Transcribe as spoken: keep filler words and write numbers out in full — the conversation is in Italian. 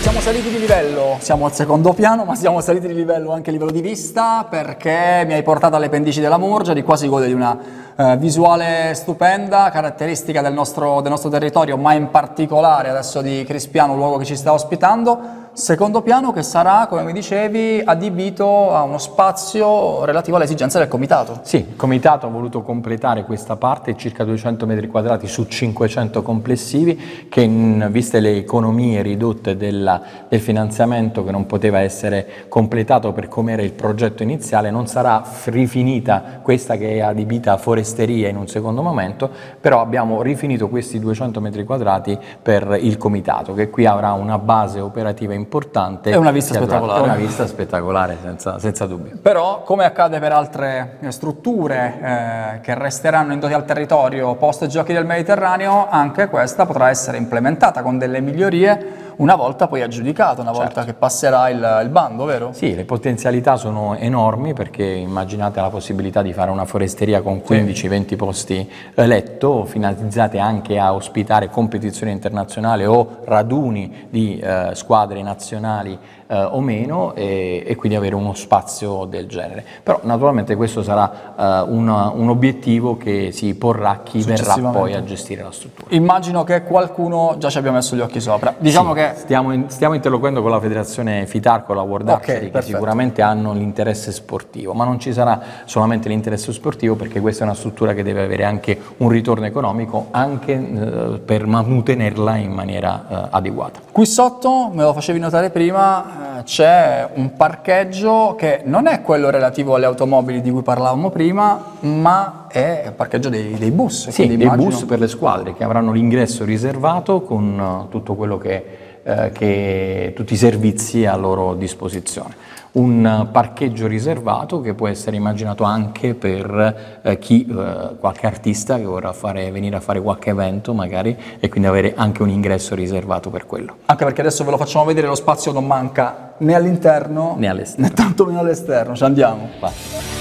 Siamo saliti di livello, siamo al secondo piano, ma siamo saliti di livello anche a livello di vista, perché mi hai portato alle pendici della Murgia, di qua si gode di una eh, visuale stupenda, caratteristica del nostro, del nostro territorio, ma in particolare adesso di Crispiano, un luogo che ci sta ospitando. Secondo piano che sarà, come mi dicevi, adibito a uno spazio relativo alle esigenze del comitato. Sì, il comitato ha voluto completare questa parte, circa duecento metri quadrati su cinquecento complessivi, che in, viste le economie ridotte della, del finanziamento che non poteva essere completato per come era il progetto iniziale, non sarà rifinita questa che è adibita a foresteria in un secondo momento, però abbiamo rifinito questi duecento metri quadrati per il comitato, che qui avrà una base operativa importante. Importante è una vista spettacolare, è una vista spettacolare senza, senza dubbio. Però, come accade per altre strutture eh, che resteranno indotte al territorio post Giochi del Mediterraneo, anche questa potrà essere implementata con delle migliorie una volta poi aggiudicata, una volta certo. che passerà il, il bando, vero? Sì, le potenzialità sono enormi, perché immaginate la possibilità di fare una foresteria con quindici venti posti letto, finalizzate anche a ospitare competizioni internazionali o raduni di eh, squadre nazionali eh, o meno, e, e quindi avere uno spazio del genere. Però naturalmente questo sarà eh, una, un obiettivo che si porrà chi verrà poi a gestire la struttura. Immagino che qualcuno già ci abbia messo gli occhi sopra. Diciamo sì, che stiamo, in, stiamo interloquendo con la federazione Fitarco, la World okay, Archery, che perfetto. sicuramente hanno l'interesse sportivo, ma non ci sarà solamente l'interesse sportivo, perché questa è una struttura che deve avere anche un ritorno economico, anche eh, per manutenerla in maniera eh, adeguata. Qui sotto, me lo facevi notare prima, c'è un parcheggio che non è quello relativo alle automobili di cui parlavamo prima, ma è il parcheggio dei, dei bus. Sì, dei immagino... bus per le squadre, che avranno l'ingresso riservato con uh, tutto quello che, uh, che tutti i servizi a loro disposizione. Un uh, parcheggio riservato che può essere immaginato anche per uh, chi, uh, qualche artista che vorrà fare, venire a fare qualche evento magari, e quindi avere anche un ingresso riservato per quello. Anche perché adesso ve lo facciamo vedere, lo spazio non manca né all'interno né all'esterno, né tanto meno all'esterno. Ci andiamo. Va.